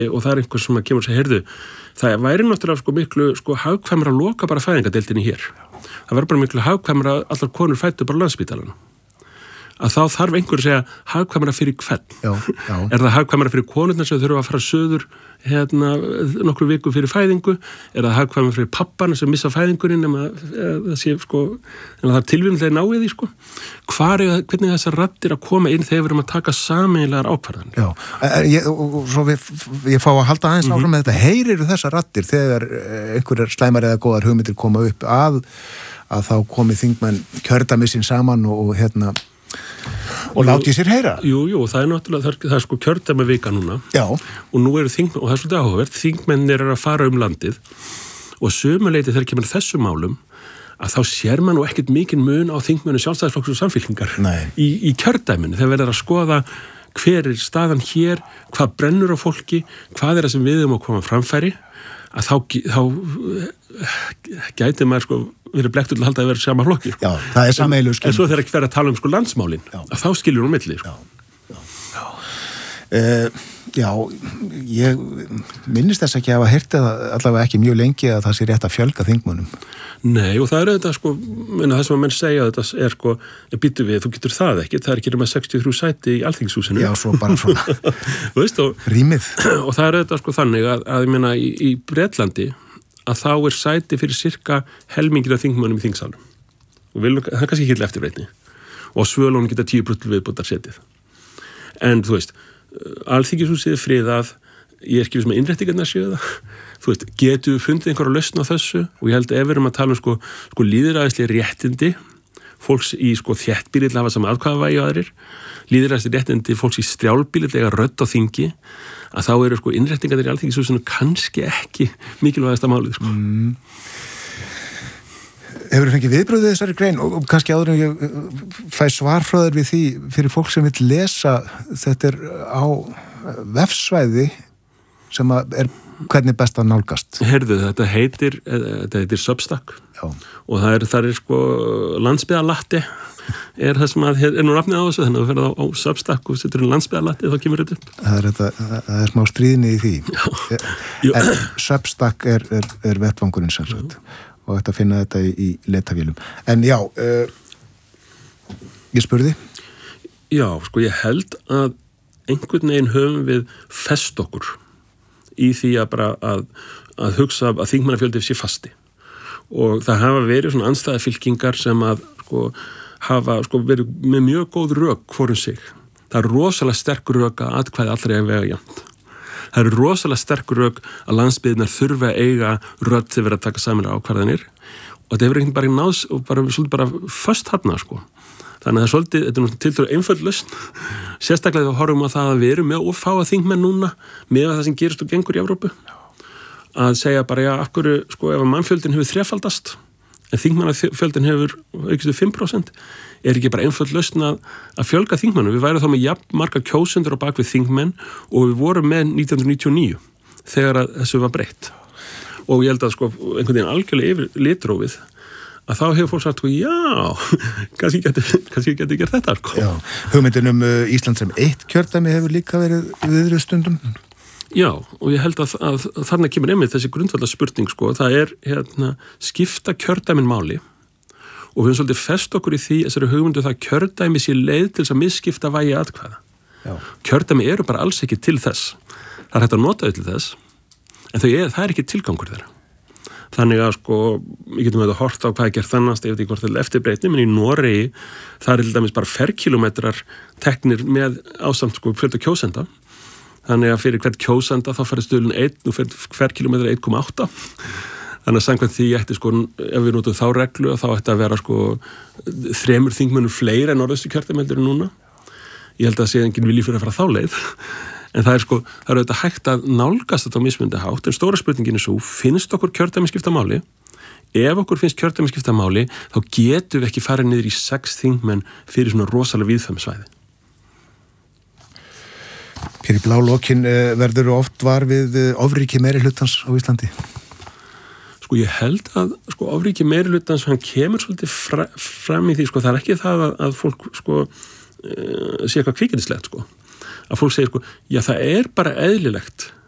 og það einhver sem kemur og segir, heyrðu, það væri náttúrulega sko miklu sko hagkvæmara að loka bara fæðingadeildinni hér. Það væri bara miklu hagkvæmara að allar konur fæddu bara á Landspítalanum. Að þá þarf einhver að segja hagkvæmara fyrir hvern. Já. Er það hagkvæmara fyrir konurnar sem þurfa að fara söður nokkru viku fyrir fæðingu? Er það hagkvæmara fyrir pappana sem missa fæðingurinn nema það sé sko, en það er tilvíðanlega náið því sko? Hvernig þessar raddir að koma inn þegar við erum að taka sameiginlegar ákvarðanir? Ég fá að halda aðeins áfram með þetta. Heyrir þessar raddir þegar einhverjar slæmar eða góðar hugmyndir koma upp að þá komi þingmenn kjördæmi sín saman og og láti sér heyra. Jú, það er náttúrulega, það er sko kjördæmi vika núna. Já. Og nú eru þingmenn, og það er svolítið áhugavert, þingmennir eru að fara landið og sömuleyti þegar kemur þessum málum að þá sér man nú ekkert mikinn mun á þingmennu Sjálfstæðisflokks og Samfylkingar í kjördæminu. Þegar verður að skoða hver er staðan hér, hvað brennur á fólki, hvað er það sem við að koma framfæri, að þá gæti maður sko verið blekkt til að halda að vera sama flokki. Já, það er sameiginlegur skilningur. En svo þegar ekki verið að tala sko landsmálin, að þá skilur hún milli. Sko. Ég minnist þess ekki að hafa heyrt allavega ekki mjög lengi að það sé rétt að fjölga þingmönnum. Nei, og það er þetta sko, það sem að menn segja þetta er sko, býttu við, þú getur það ekki, það er ekki nema 63 sæti í Alþingishúsinu. Já, svo bara svona. Þú veist, rýmið. Og það er þetta sko þannig að ég meina í Bretlandi að þá er sæti fyrir cirka helmingir af þingmönnum í þingsalum. Og það er kannski ekki eftirbreytni. Og svölunum geta 10% viðbútar setið. En þú veist, Alþingishúsið er friðað, ég er ekki við sem að innréttingarnar séu það. Þú veist, getum við fundið einhverja lausn á þessu og ég held að ef við erum að tala sko lýðræðislega réttindi, fólks í sko þéttbýli hafa sama atkvæðavægi og aðrir, lýðræðislega réttindi fólks í strjálbýli eiga rödd á þingi, að þá eru sko innréttingarnir í Alþingishúsinu kannski ekki mikilvægasta málið sko. Hefur fengið viðbröðið þessari grein og kannski áður en ég fæ svarfröður við því fyrir fólk sem vill lesa, þetta á vefsvæði sem er hvernig best að nálgast? Heyrðu, þetta heitir Substack. Já. Og það er sko landsbyggðalatti er það sem er nú nafnið á þessu, þannig að þú ferð á Substack og setur landsbyggðalatti þá kemur þetta upp. Það er smá stríðni í því. En Substack er vettvangurinn sem sagt og þetta finna þetta í letavélum. En já, ég spurði? Já, sko ég held að einhvern veginn höfum við fest okkur í því að bara að hugsa að þingmannafjöldið sé fasti og það hafa verið svona andstæða fylkingar sem að hafa verið með mjög góð rök hvorum sig. Það er rosalega sterk rök að atkvæði allra eiga vega jafnt. Það er rosalega sterk rök að landsbyggðirnar þurfa að eiga rödd þegar verið að taka samanlega ákvarðanir og þetta hefur ekkert bara náðs og svolítið bara föst þarna sko. Þannig að það er svolítið, þetta er náttúrulega tiltölu einföld lausn. Sérstaklega þegar við horfum á það að við erum með of fáa þingmenn núna með það sem gerist og gengur í Evrópu. Að segja bara, já, af hverju, sko, ef mannfjöldin hefur þrefaldast, en þingmannafjöldin hefur aukist 5%, er ekki bara einföld lausn að fjölga þingmennum. Við værum þá með jafn marga kjósendur á bakvið þingmenn og við vorum með 1999 þegar þessu var breytt. Og ég held að, sko, einhvern veginn algjörlega yfir litrófið að þá hefur fólk sagt, já, kannski geti gert þetta, sko. Já, hugmyndin Ísland sem eitt kjördæmi hefur líka verið viðrið stundum. Já, og ég held að þarna kemur einmitt þessi grundvallar spurning, sko, það er skipta kjördæmin máli og við höfum svolítið fest okkur í því þessari hugmyndu það kjördæmi sé leið til þess að misskipta vægi atkvæða. Já. Kjördæmi eru bara alls ekki til þess. Það er hægt að nota þau til þess, en það er ekki tilgangur þeirra. Þannig að sko, við getum að horta á hvað er gert þannast, ég veit ekki hvort það er eftirbreytni, menn í Noregi, það er til dæmis bara ferkilometrar teknir með ásamt sko fjölda kjósenda. Þannig að fyrir hvert kjósenda þá færði stöðlun 1 og ferkilometra 1,8. Þannig að samkvæmt því ætti sko, ef við notum þá reglu, þá ætti að vera sko 3 þingmönnum fleiri en norðausturkjördæmi en núna. Ég held að sé enginn vilji fyrir að fara þá leið. En það er sko, það er auðvitað hægt að nálgast þetta á mismundi hátt, en stóra spurningin er svo, finnst okkur kjördæmi skipta máli? Ef okkur finnst kjördæmi skipta máli, þá getum við ekki farið niður í 6 þingmenn fyrir svona rosalega viðfæmsvæði. Hér í blálokkin verður oft var við ofríki meirihlutans á Íslandi? Sko ég held að sko ofríki meirihlutans, hann kemur svolítið fram í því, sko það er ekki það að fólk sko sé eitthvað kvikindislegt sko. Að fólk segir sko, já það er bara eðlilegt